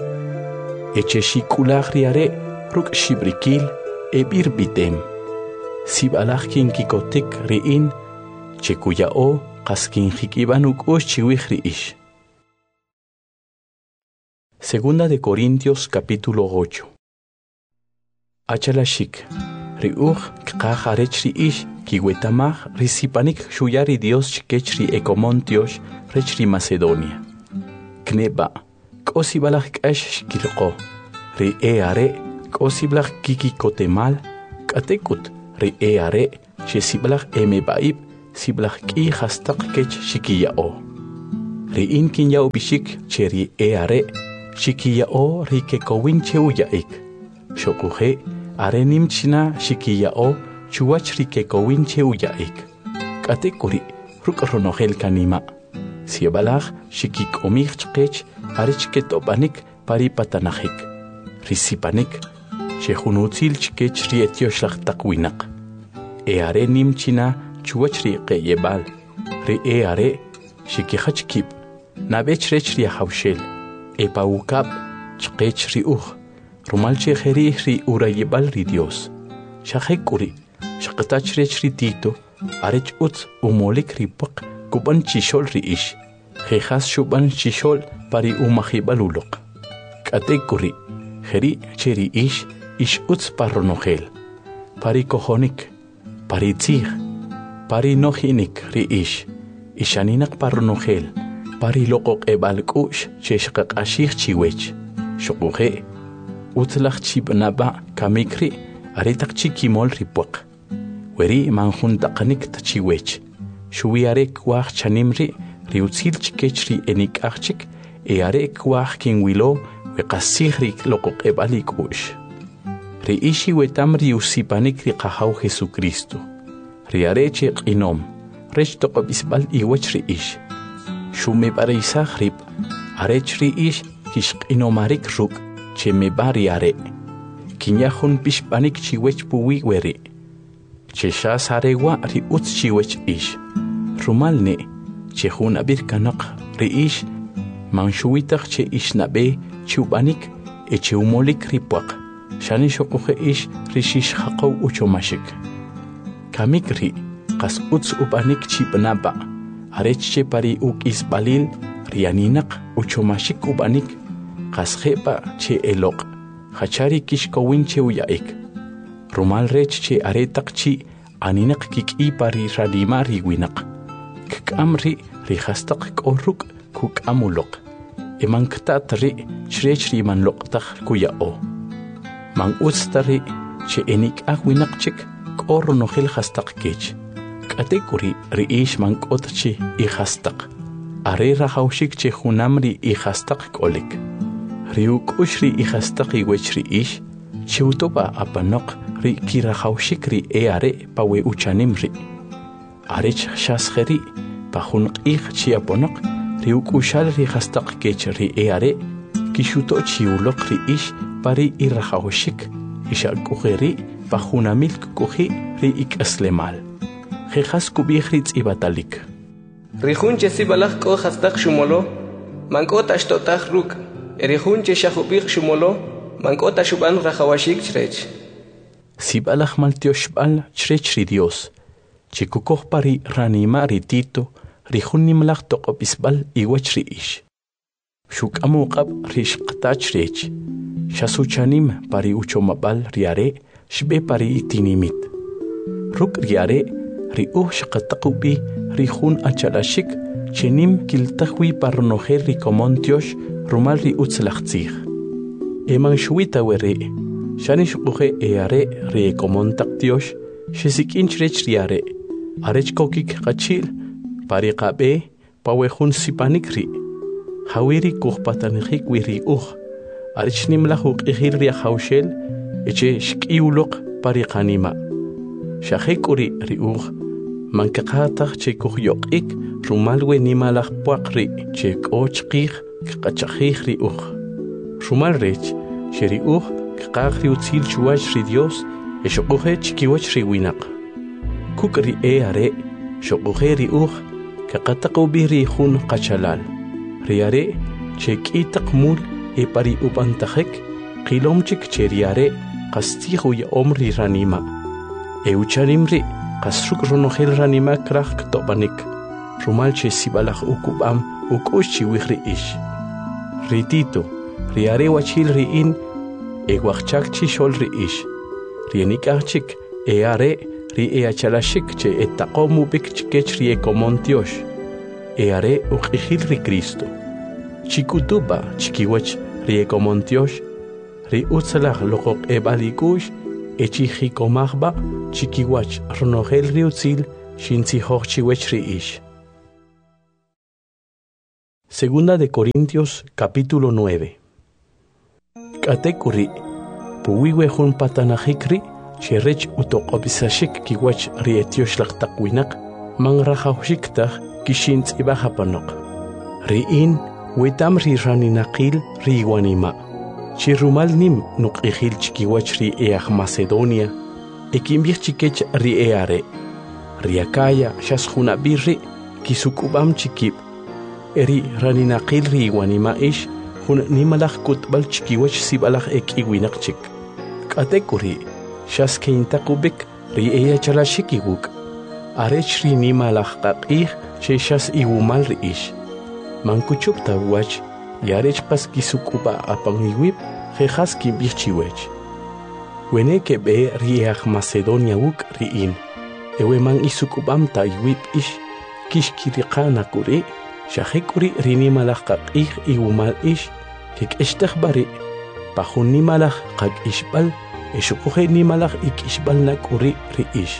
Eche shikulach riare, ruk shibrikil, ebir bitem. Sibalach kin kikotik riin, chekuya o, kaskin hikibanuk chiwich riish. Segunda de Corintios capítulo 8. Achalashik, riuch kqajarech riish, kiwetamach risipanik shuyari Dios chikech ri ekomontiosh rech ri Macedonia. Kneba, kosibalach k'ash shkilqo, ri eare, kosibalach kikikotemal, katekut, ri eare, chesibalach emebaib, siblahk'i hastaq kech shikiya'o. Ri'in kinya'o bishik cheri are shikiya'o rikekowin cheuya'ik. Shokuje arenim china shikiya'o chuwach rikekowin cheuya'ik. Katekuri rukronogel kanima. Siebalaj shikikomi chkech arichketopanik paripatanajik. Risipanik shejunutzil chkech rietioshlag takwinaq. Are nim china chuwach riqeyebal. Ri are shikihachkip. Nabech rech riahawshel. Epaukap chkech riuj. Rumal chejeri ri urayebal ri Dios. Shajekuri shaqtach rech ri Tito. Arech utz umolik ripak kuban chishol ri ish. Jejas shuban chishol pari umajibalulok. Katekuri jeri cheri ish utz parronogel. Pari kojonik. Pari tzig. Pari nojinik ri ish. Ishaninak parronogel. Pari lokok ebalkush cheshqaq ashich chiwech. Shokuje utlach chibnaba kamikri aritak chikimol ripak. Weri manjuntaqanik tachiwech. Shuwiarek waj chanimri riutzil chikech ri enikachik arek waj kinwilo weqasig ri loqoq ebalik ush. Ri ishi wetam ri usipanik ri qahaw Jesucristo. Ri areche qinom rech toqobisbal iwach ri ish. Shume pareisag rib arech ri ish kishqinomarik ruk cheme bari are. Kinyahun pishpanik chiwech puwi weri. Chesha sarewa ri utz chiwech ish. Rumalne chehun abir kanak ri ish manshuitach che ish nabe chubanik eche umolik ripuak. Shani shokuje ish rishish haqaw uchomashik. Kamik ri qas utz ubanik chibnaba. Arech che pari uk isbalil rianinak uchomashik ubanik. Qas jepa che elok. Hachari kishkowin che uyaik. Rumal rech che aretak chi aninak kik'i pari radima riwinak. K'amri rihastaq k'oruk kuk'amulok. Emanktat ri chrech rimanloqtaq kuya'o. Man ustari che enik winak k'oro nojel hastaq kech. K'atekuri ri ish mank'ot chi ihastaq. Are rahawshik che junamri ihastaq k'olik. Riuk'ush ri ihastaq iwech ri ish chiutopa apanok ri kirahawshik ri are pawe uchanim ri. Arech shasjeri pajunq'ij chiaponok riuk'ushal ri hastaq kech ri are kishuto chiuloq ri ish pari irahawshik ishak'ujeri pajunamil k'uji ri ik'aslemal. Jejas kubij ri tz'ibatalik. Rijun che sibalaj k'o hastaq shumolo mank'ot ashtotaj ruk. Rijun che shajubij shumolo mank'ot ashuban rahawashik chrech. Sibalaj maltioshbal chrech ri Dios. Chikukoj pari ranima ri Tito rijun nimlaj toqopisbal iwach ri ish. Shuk'amuqab rishqtach rech. Shasuchanim pari uchomabal riare shbe pari itinimit. Ruk riare ri shqataqubi rijun achalashik chenim kiltajwi parnojer ri komontiosh rumal ri utzlachtzig. Eman shuita were shani shukuje eare ri komontaktiosh shesikinch rech riare. Arech kokik qachil pari qabe pawejun sipanik ri. Hawiri kuhpatanijik wiri Arech nimlajuk ihir ri hawshel eche shkiulok pari qanima. Shajekuri ri mankaqataq che kuhyok'ik rumalwe nimalaj puaqri che k'ochqij k'qachajij ri Rumal rech che ri k'qaj ri utzil chuwach ri Dios eshoquje chikiwach ri winaq. Kuk ri are shoquje ri kaqataqobi ri jun qachalal. Ri are che k'itaq mul pari upantajek qilomchik che ri are qastij uya'om ri ranima. Ucharim ri qasruk ronojel ranima kraj k'topanik. Rumal che sibalaj ukub'am uk'ux chiwij ri ish. Ri Tito ri are wachil ri in waqchak chixol ri ish. Ri enik'ajchik are ri achalashik che etaqomubik chikech ri komontiosh. Are uq'ijil ri Cristo. Chikutuba chikiwach ri komontiosh. Ri utzalaj loqoq ebalikush echijikomajba chikiwach ronojel ri utzil shintzihoj chiwech riish. Segunda de Corintios capítulo 9. Katekuri puwiwe hun patanahikri cherech utoqobisashik kiwach rietiosh laqtaqwinak mangrahawshiktaj kishintz ibahapanok. Riin wetam riraninaqil riwanima. Chirumalnim nuqihil chikiwach ri'eaj Macedonia. Ekimbich chikech ri'eare. Riakaya shashunabirri kisukubam chikib. Eri raninaqil riwanima ish hun nimalaj kutbal chikiwach sibalaj ekiwinaqchik. Katekuri shaskeintakubik ri'eya chalashikiwuk. Arech rinimalaj qaqih cheshas iwumal riish. Mankuchupta wach yarech pas kisukuba apangiwip jejas kimbichiwech. Wene que be riach Macedonia wuk riin. Ewe man isukubam ta iwip ish kishkiriqana kuri shahekuri rinimalaj qaqih iwumal ish kek eshtahbari pajunimalaj qaq ishbal eshukuhe nimalaj ik ishbal nakuri riish.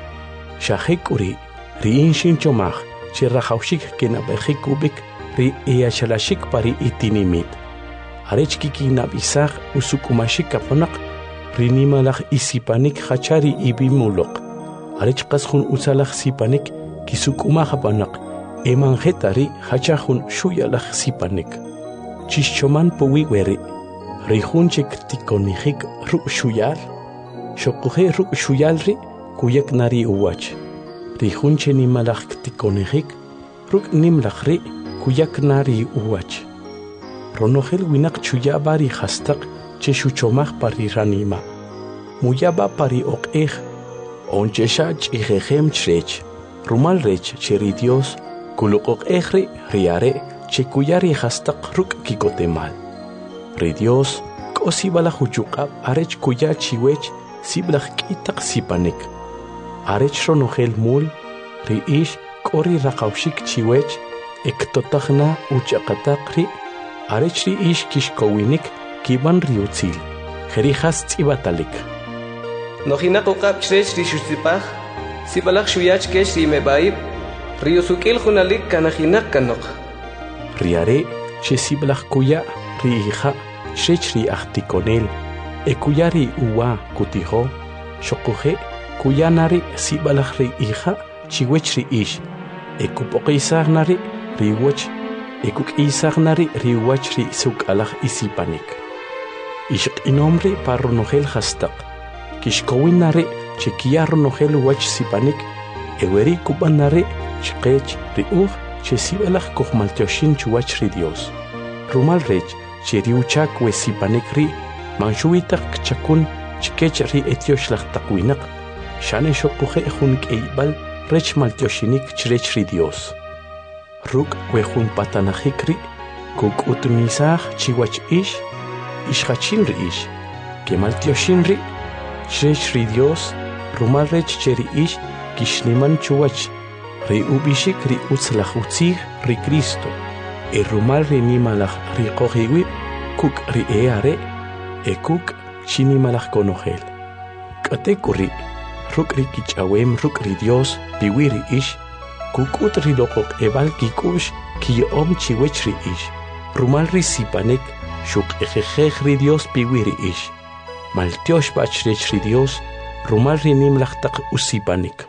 Shahekuri riin shinchomaj chirrajawshik kenabejikubik ri eyachalashik pari itinimit. Arech kikinabisaj usukumashik kaponak rinimalaj isipanik hachari ibimulok. Arech qashun usalaj sipanik kisukumajapanak emanjetari hachajun shuyalaj sipanik. Chischoman puwiweri rijunchik tikonijik ruk shuyal. Shokuje ruk shuyalri kuyak nari uwach. Rijunche nimalaj tikonijik ruk nimlajri kuyak nari uwach. Ronojel winak chuyabari hastak cheshuchomaj pari ranima. Muyaba pari oqej onchesha chijejem chrech. Rumal rech cheri Dios kuluqoqejri riare chekuyari hastak ruk kikotemal. Ri Dios kosibala huchuqab arech kuya chiwech siblaj kitak sipanik. Arech ronojel mul ri ish kori raqawshik chiwech ektotajna uchaqataqri arechri ish kishkowinik kiban riutzil jerijas tzibatalik. Nojinaquqab chrech rishutzipaj sibalaj shuyach kesh rimebaib riusukil junalik kanajinak kanok. Riare che siblaj kuya riija chrech riajtikonel ekuya ri uwa kutijo shokuje kuyanari sibalaj riija chiwech ri ish ekupoqisagnari riwach ekuk'isagnari riwach ri sukalaj isipanik. Ishq inomri parronojel hastaq kishkowinari chekia ronojel wach sipanik eweri kubanari chqech riuj chesibalaj kojmaltioshin chuwach ri Dios. Rumal rech cheriuchak we sipanik ri manshuitak kchakun chkech ri etioshlag taqwinaq shane shokuje jun k'eybal rech maltioshinik chrech ri Dios. Ruk wejun patanajikri kuk'utmisaj chiwach ish ishjachin ri ish kemaltioshin ri chrech ri Dios rumal rech cheri ish kishniman chuwach ri ubishik ri utzlaj utzij ri Cristo rumal ri nimalaj ri qojiwib kuk ri eare kuk chinimalaj konojel. Katekuri ruk ri kich'awem ruk ri Dios piwiri ish kukut ri loqoq ebal kikush kiyom chiwech ri ish rumal ri sipanek shuk ejejej ri Dios piwiri ish maltiosh bachrech ri Dios rumal ri nimlajtaq usipanek.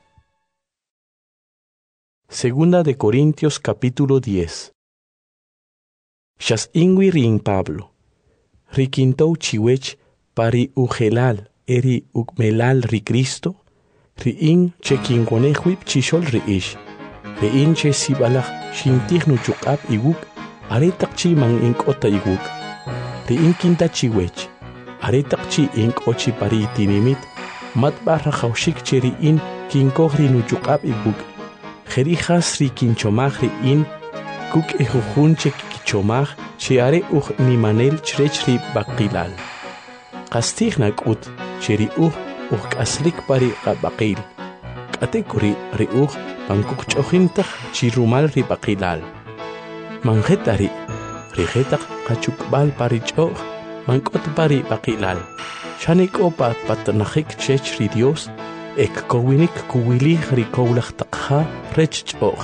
Segunda de Corintios capítulo 10. Shas ingwi rin Pablo rikintou chiwech pari ujelal eri ukmelal ri Cristo riin chekingonejwip chishol ri ish riin che sibalaj shintijnu chuqab iwuk aretaq chi man ink'ota iwuk riin kinta chiwech aretaq chi ink'ochi pari itinimit matb'aj rajawshik che riin kinkoj ri nuchuqab iwuk jerijas ri kinchomaj riin kuk ejujun che kichomaj che are uj nimanel chrech ri baqilal qastijna k'ut che ri uj k'aslik pari qabaqil k'atekuri ri uj pankuk ch'ojintaj chi rumal ri baqilal manjetari rijetaq qachukb'al pari ch'oj mank'ot pari baqilal shanik'o patanajik chech ri Dios ek kowinik kuwili ri kowlach takha rech ch'oq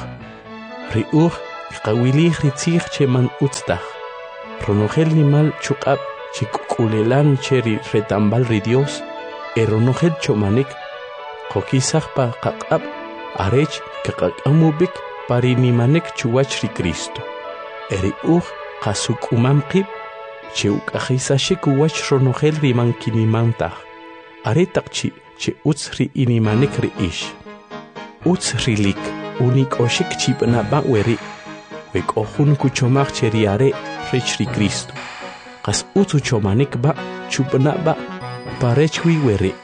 ri qawili ri tzig che man utztach ronogel nimal chuqab chikukulelan che ri retambal ri Dios ronogel chomanik qokisach pa qaqab arech kaqamubik pari nimanek chuwach ri Cristo eri qasuk umamqib che uk'ajisashik uwach ronogel ri mankinimantach aretaqchi che utz ri inimanek ri ish utz rilik unik oshik chipna ba weri wek ohun kuchomach che ri are rech ri Cristo qas utz chomanik ba chupna ba parechwi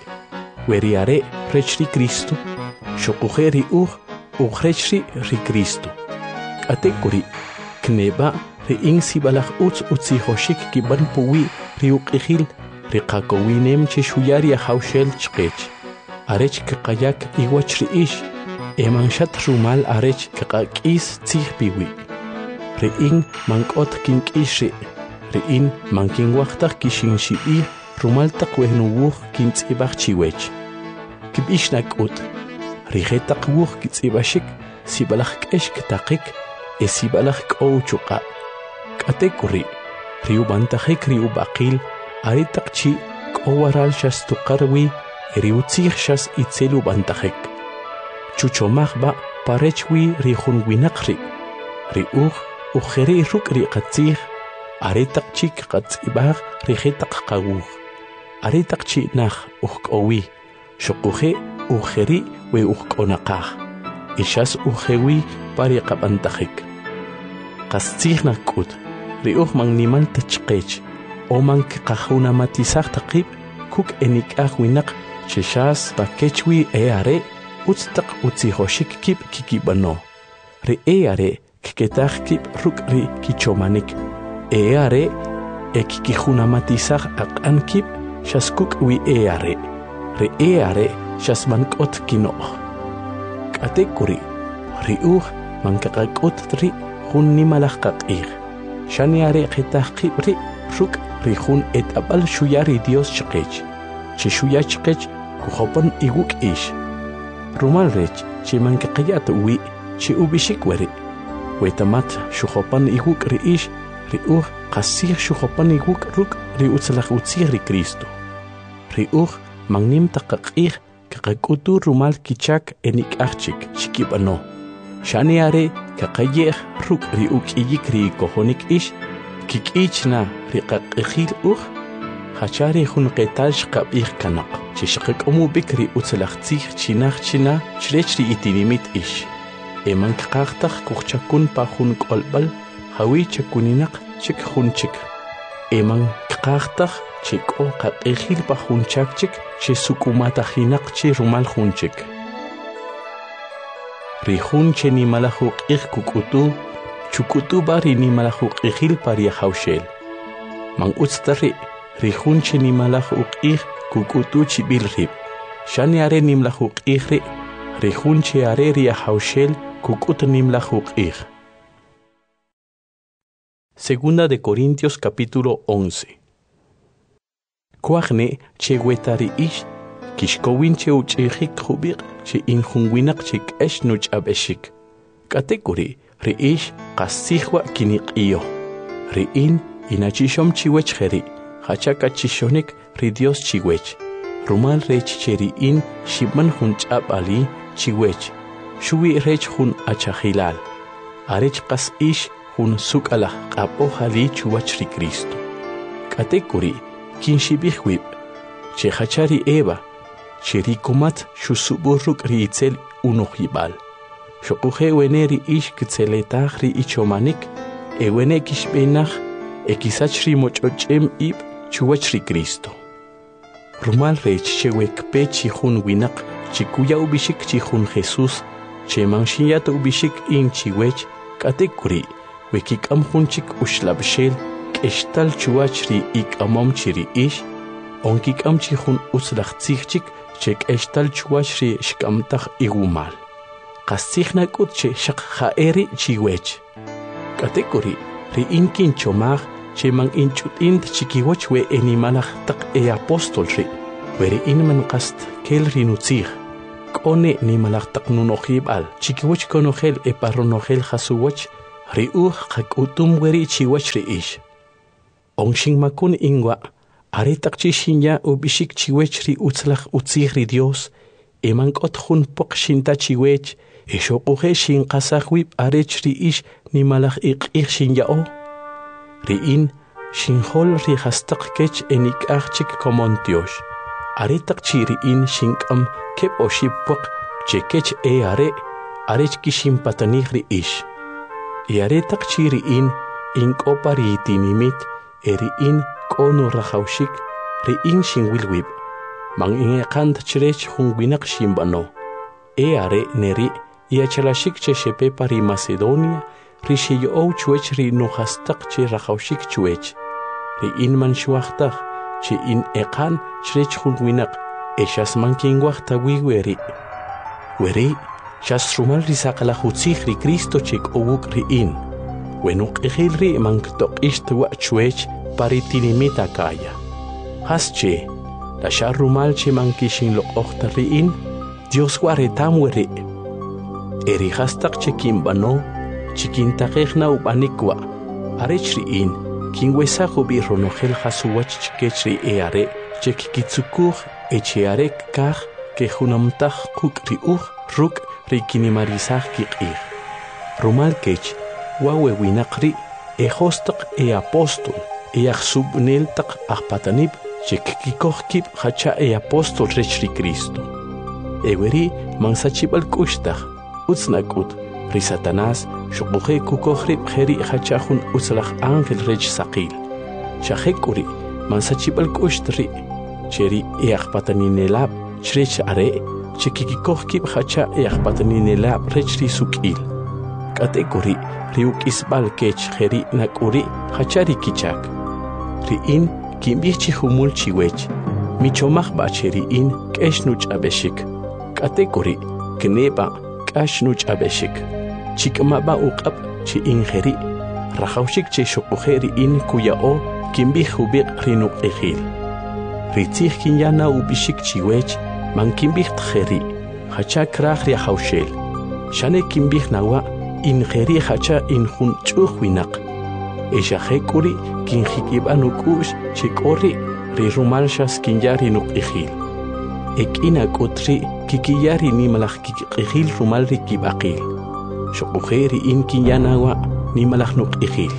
weri are rech ri Cristo shokujeri rech ri Cristo atekuri kneba ri insibalach utzi hoshik kiban puwi ri uqihil ri qakowinem che shuyari haushel chqech arech kaqayak iwach ri ish emanshat rumal arech kaqakis tzig piwi ri in mankot kink'ish ri in mankin waqtaq kishin shibi rumal taqwehnuwuj kintz'ibaj chiwech kib'ish nak'ut ri jetaq wuj kitz'ibashik sibalaj k'ex ktaqik sibalaj k'ow chuqa k'atekuri ri ubantajik ri ub'aqil aritaqchi k'owaral xas tuqarwi ri utzij xas itzel ubantajik chuchomaj ba parechwi ri junwinaq ri ujeri ruk' ri qatzij aritaqchi qatz'ibaj ri jetaq qawuj aritaqchi naj ujk'owi xoquje ujeri we ujk'onaqaj xas ujewi pari qab'antajik qastzij nak'ut ri man nimal tachqech o man qajunamatizaj taqib kuk enik'aj winaq che xas pakechwi are utztaq utzijoshik kib kikib'ano ri are kketaj kib ruk' ri kichomanik are kikijunamatizaj aq'an kib xas kuk' wi are ri are xas mank'ot kino'j k'atekuri ri man kaqak'ut ri jun nimalaj qaq'ij xani are qetaj qib ri ruk' ri jun et'ab'al xuya ri Dios chqech che xuya chqech kujopan iwuk' ix rumal rech che man kaqayat wi che ubishik weri wetamat xujopan iwuk' ri ix ri qasij xujopan iwuk' ruk' ri utzlaj utzij ri Cristo ri man nim taqaq'ij kaqak'utu rumal kichak enik'ajchik chikib'ano xani are kaqayej ruk' ri uk'iyik ri kojonik ix kik'ichna ri qaq'ijil hachari jun qetal xqab'ij kanaq che xqak'omubik ri utzlaj tzij chinaj china chrech ri itinimit ix eman kaqaqtaj kujchakun pa jun k'olb'al jawi chakuninaq chik jun chik eman kaqaqtaj che k'o qaq'ijil pa jun chak chik che suk'umatajinaq che rumal jun chik ri jun che nimalaj uq'ij kuk'utu chuk'utu ba ri nimalaj uq'ijil pa ri hawxel man utzta ri jun che nimalaj uq'ij kuk'utu chib'il rib xani are nimlaj uq'ij ri jun che are ri hawxel kuk'ut nimlaj uq'ij. Segunda de Corintios capítulo 11. Kuajne che wetari ish kishkowin che uch'ijik jubiq che injunwinaq che k'ex nuch'ab'exik k'atekuri ri ish qasijwa kiniq'iyo ri in inachishom chiwech jeri hacha kachishonik ri Dios chiwech rumal rech che ri in shibman jun ch'ab'ali chiwech shuwi rech jun achajilal arech qas ish jun suk'alaj q'ab'ojali chuwach ri Cristo k'atekuri kinshibij wib che hacha ri Eva che ri kumat xusub'uj ruk' ri itzel unuj-yib'al xoquje wene ri ix kitzeletaj ri ichomanik wene kixb'enaj kisach ri moch'och'em ib' chuwach ri Cristo rumal rech che wekpe chi jun winaq chi kuya ubixik chi jun Jesús che manxiyat ubixik in chiwech k'atekuri wekik'am jun chik uxlab'xel k'extal chuwach ri ik'amom chi ri ix onkik'am chi jun utzlaj tzij chik che k'extal chuwach ri xk'amtaj iwumal qastzij nak'ut che xaq ja'eri chiwech k'atekuri ri in kinchomaj che man inch'ut'int chikiwach we nimalaj taq apóstol we ri in man qast kel ri nutzij one ni malaktak nunojib al chikiwach konogel eparonogel hasuwach riuh kakutum weri chiwach riish ongshin makun ingwa aretak chishinya ubishik chiwech ri utzlach utzih ri Dios emankot hun pok shinta chiwech eshokuhe shin kasahwib arech riish ni malach iqih shinyao riin shinhol ri hastak kech enik achik komontiosh aretak chiriin shinkam kep oshipok chekech arech kishim patanich riish aretak chiriin inkopa riitinimit eriin kono rahaushik riin shinwilwib mang ingekant chirech hungwinak shimbano are neri iachalashik che shepe pari Macedonia rishiyo chuech ri nuhastak che rahaushik chuech riin man shuachtach che in ekan chirech hungwinak eshas man kingwachta weri shas rumal risakala hutzich ri Cristo chek owuk riin wenuk ejil ri man ktok ishtwa chuech paritinimita kaya hasche la sharumal che man kishin lo ochta riin Dios guaretam weri eri hastak che kimbano chikintakejna ubanikwa arech riin kingwesa hubi ronogel hasuwach chikechri are chekikitsukuj echearek kaj ke hunamtaj kuk riuj ruk rikinimarizaj kiqij rumal kech wawe winaqri ehostak apostol subneltak ajpatanib chekikikojkib hacha apostol rechri Cristo eweri mansachibal kushtaj utznakut ri Satanás shuquje kukojri bjeri hachajun utzlaj ángel rech saqil shajekuri mansachibal kushtri cheri ajpataninelab chrech are chekikikojkib hacha ajpataninelab rechri sukil katekuri riuk isbal kech jeri nakuri hachari kichak riin kimbichi humul chiwech michomaj bacheriin keshnuch abeshik katekuri kneba kashnuch abeshik chikmaba uqab chi injeri rahaushik che shukujeri in kuyao kimbi hubiq rinuk ejil ritzih kinyana ubishik chiwech man kimbi tjeri hacha kraj ri haushel shane kimbi nawa injeri hacha injun chuhwinaq eshajekuri kinjikibanukush chikori ri rumalshas kinyari nuk ejil ekina kutri kikiyari ni malaj kikijil rumal ri kibaqil shukujeri in kinyanawa ni malaj nuk ejil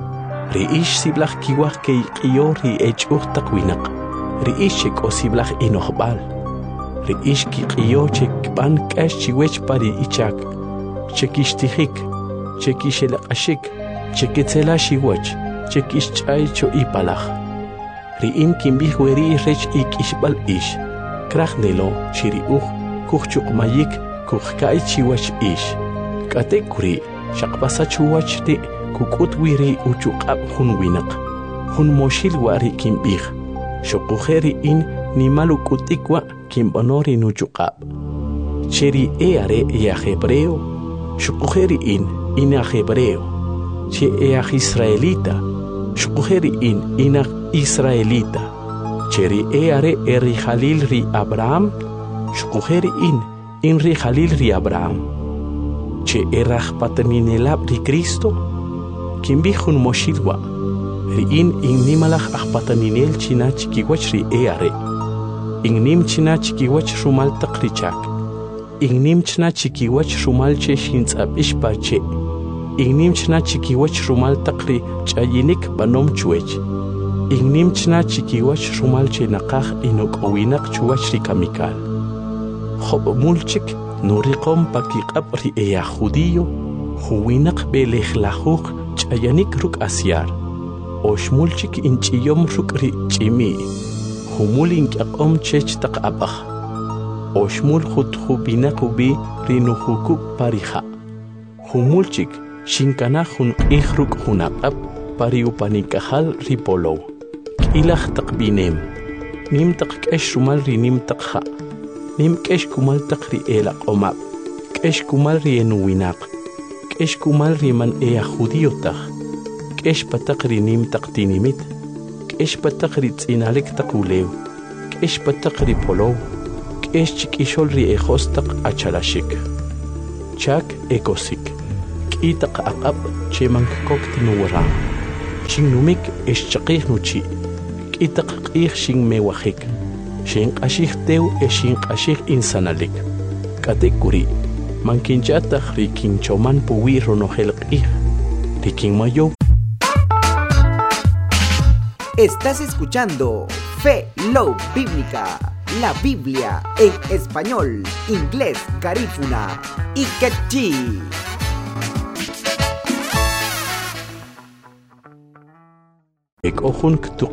riish siblaj kiwaj ke iqiyor ri echuj taqwinaq riish chek osiblaj inojbal riish kiqiyo chekban k'ax chiwech pari ichak chekishtijik chekixelaq'axik cheketzelaxiwach chekixch'ay cho ipalaj riin kimbij weri rech ik'ixb'al ix krajnelo chiriuj kujchuqmayik kujka'y chiwach ix k'atekuri xaqpasachuwach ri kuk'ut wiri uchuq'ab jun winaq jun moxil wari kimbij xuquje riin nimal uk'utikwa kimb'ano ri nuchuq'ab cheri are hebreo xuquje riin inaj hebreo che eaj israelita xuquje riin inaj israelita cheri are eri jalil ri Abraham xuquje riin inri jalil ri Abraham che eraj pataninelab ri Cristo kimbij jun moxilwa riin innimalaj ajpataninel china chikiwach ri are innim china chikiwach rumal taq richak innim china chikiwach rumal che shintz'ab'ix pache innim china chikiwach rumal taq ri ch'ayinik banom chuech innim china chikiwach rumal che naqaj inok'owinaq chuwach ri kamikal job'mulchik nuriqom pakiq'ab ri judío juwinaq belejlajuj ch'ayanik ruk' asyar oxmulchik inch'iyom ruk' ri ch'imi humul ink'aq'om chech taq ab'aj oxmul jutjubinaq ubi ri nujukub parija humulchik xinkanaj jun q'ij ruk' jun aq'ab pari upanikajal ri polow k'ilaj taq b'inem nim taq k'ex rumal ri nim taq ja' nim k'ex kumal taq ri elaq'omab k'ex kumal ri enuwinaq k'ex kumal ri man judío taj k'ex pataq ri nim taq tinimit k'ex pataq ri tz'inalik taq ulew k'ex pataq ri polow eschik ishol ri ejostaq achalashik. Chak ekosik. K'itaq aqab chemank koktinuwara. Chinnumik eschaqih nuchi. K'itaq q'ih shinmewajik. Shinq'ashij tew shinq'ashij insanalik. K'atik kuri. Mankinchataq rikinchoman puwi ronojel q'ih. Rikinmayow. Estás escuchando Fe Love Bíblica, la Biblia en español, inglés, garífuna y quechí. Ek ojun